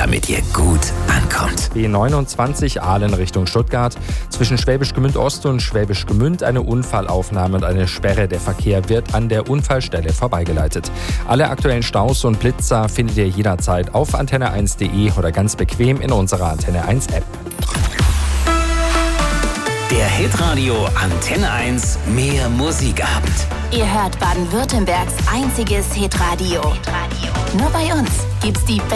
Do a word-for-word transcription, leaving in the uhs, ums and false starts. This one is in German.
damit ihr gut ankommt. B neunundzwanzig Aalen Richtung Stuttgart. Zwischen Schwäbisch Gmünd Ost und Schwäbisch Gmünd eine Unfallaufnahme und eine Sperre. Der Verkehr wird an der Unfallstelle vorbeigeleitet. Alle aktuellen Staus und Blitzer findet ihr jederzeit auf antenne eins punkt de oder ganz bequem in unserer Antenne eins App. Der Hitradio Antenne eins Mehr Musikabend. Ihr hört Baden-Württembergs einziges Hitradio. Nur bei uns gibt's die